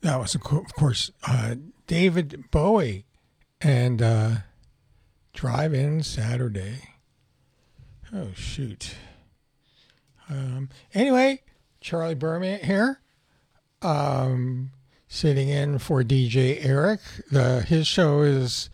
That was, of course, David Bowie and Drive-In Saturday. Oh, shoot. Anyway, Charlie Berman here, sitting in for DJ Eric. His show is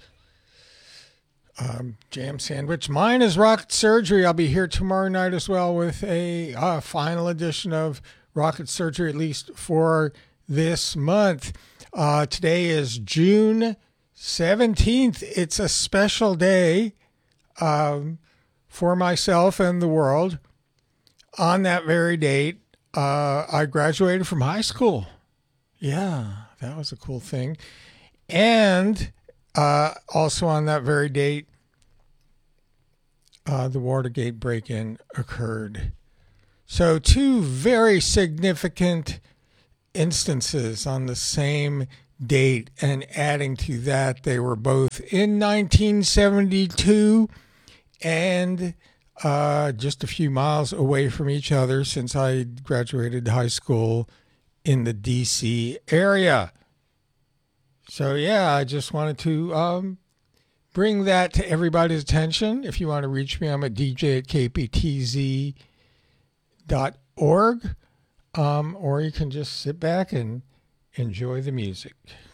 Jam Sandwich. Mine is Rocket Surgery. I'll be here tomorrow night as well with a final edition of Rocket Surgery, at least for this month. Today is June 17th. It's a special day for myself and the world. On that very date, I graduated from high school. Yeah, that was a cool thing. And also on that very date, the Watergate break-in occurred. So two very significant instances on the same date, and adding to that, they were both in 1972 and just a few miles away from each other, since I graduated high school in the D.C. area. So yeah, I just wanted to bring that to everybody's attention. If you want to reach me, I'm at dj@kptz.org, or you can just sit back and enjoy the music.